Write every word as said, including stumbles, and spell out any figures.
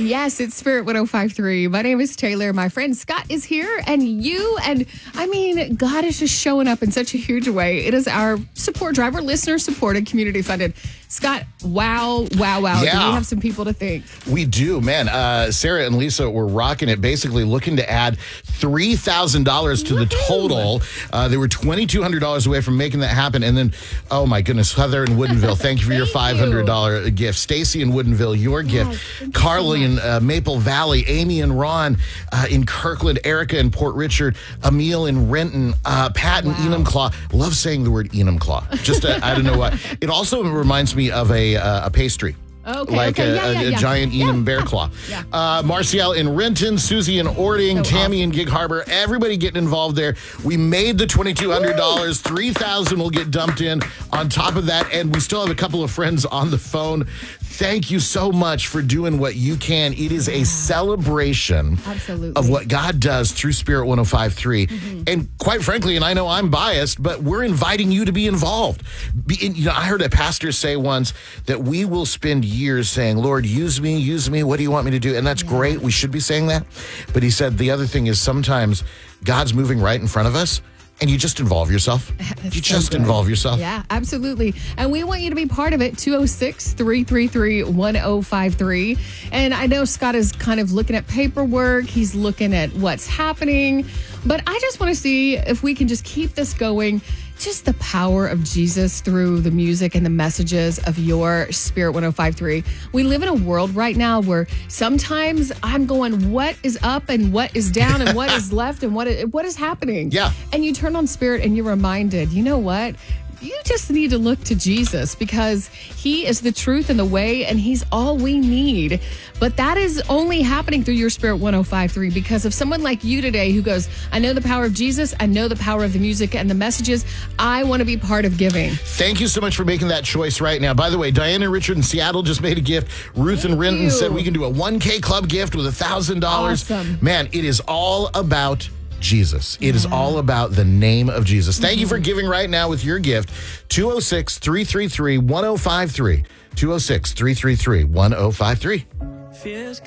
Yes, it's Spirit one oh five three. My name is Taylor. My friend Scott is here, and you, and I mean, God is just showing up in such a huge way. It is our support driver, listener supported, community funded. Scott, wow, wow, wow. Yeah. Do we have some people to thank? We do, man. Uh, Sarah and Lisa were rocking it, basically looking to add three thousand dollars to the total. Uh, they were two thousand two hundred dollars away from making that happen. And then, oh my goodness, Heather in Woodinville, thank you for your five hundred dollars you. gift. Stacy in Woodinville, your gift. Yes, Carly in uh, Maple Valley, Amy and Ron uh, in Kirkland, Erica in Port Richard, Emil in Renton, uh, Pat in Wow. Enumclaw. Love saying the word Enumclaw. Just, uh, I don't know why. It also reminds me of a, uh, a pastry. Okay, like okay. a, Yeah, yeah, a, a yeah. giant Yeah. Enum bear claw. Yeah. Uh, Marcial in Renton, Susie in Ording, So Tammy awesome. in Gig Harbor, everybody getting involved there. We made the two thousand two hundred dollars. three thousand dollars will get dumped in on top of that, and we still have a couple of friends on the phone. Thank you so much for doing what you can. It is a celebration Absolutely. of what God does through Spirit one oh five three. Mm-hmm. And quite frankly, and I know I'm biased, but we're inviting you to be involved. Be, you know, I heard a pastor say once that we will spend years saying, Lord, use me, use me. What do you want me to do? And that's Yeah. great. We should be saying that. But he said the other thing is sometimes God's moving right in front of us, and you just involve yourself. That's You so just good. involve yourself. Yeah, absolutely. And we want you to be part of it. two oh six, three three three, one oh five three. And I know Scott is kind of looking at paperwork. He's looking at what's happening. But I just want to see if we can just keep this going. Just the power of Jesus through the music and the messages of your Spirit one oh five three. We live in a world right now where sometimes I'm going, what is up and what is down and what is left and what is, what is happening? Yeah. And you turn on Spirit and you're reminded, you know what? You just need to look to Jesus because he is the truth and the way, and he's all we need. But that is only happening through your Spirit one oh five three because of someone like you today who goes, I know the power of Jesus. I know the power of the music and the messages. I want to be part of giving. Thank you so much for making that choice right now. By the way, Diana Richard in Seattle just made a gift. Ruth Thank in Renton you. said we can do a one K club gift with one thousand dollars. Awesome. Man, it is all about Jesus. It is all about the name of Jesus. Thank you for giving right now with your gift. two oh six, three three three, one oh five three. two oh six, three three three, one oh five three. Feels